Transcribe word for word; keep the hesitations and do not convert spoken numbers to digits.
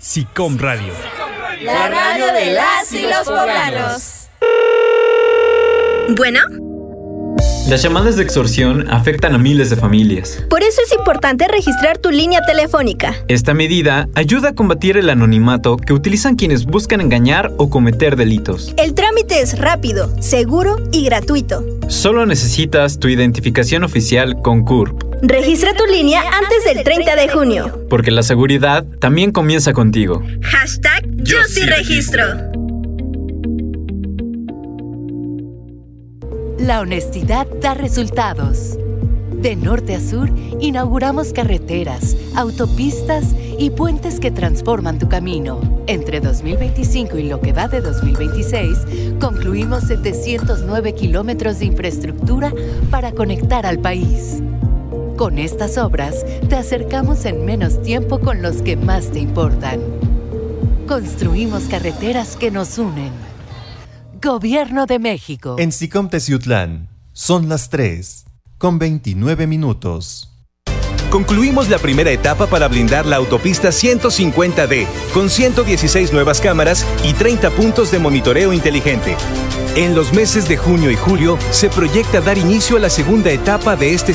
SICOM Radio. La radio de las y los poblanos. Bueno. Las llamadas de extorsión afectan a miles de familias. Por eso es importante registrar tu línea telefónica. Esta medida ayuda a combatir el anonimato que utilizan quienes buscan engañar o cometer delitos. El trámite es rápido, seguro y gratuito. Solo necesitas tu identificación oficial con C U R P. Registra tu línea antes del treinta de junio. Porque la seguridad también comienza contigo. Hashtag Yo sí registro. La honestidad da resultados. De norte a sur, inauguramos carreteras, autopistas y puentes que transforman tu camino. Entre dos mil veinticinco y lo que va de dos mil veintiséis, concluimos setecientos nueve kilómetros de infraestructura para conectar al país. Con estas obras, te acercamos en menos tiempo con los que más te importan. Construimos carreteras que nos unen. Gobierno de México. En SICOM Teciutlán, son las tres, con veintinueve minutos. Concluimos la primera etapa para blindar la autopista ciento cincuenta D, con ciento dieciséis nuevas cámaras y treinta puntos de monitoreo inteligente. En los meses de junio y julio, se proyecta dar inicio a la segunda etapa de este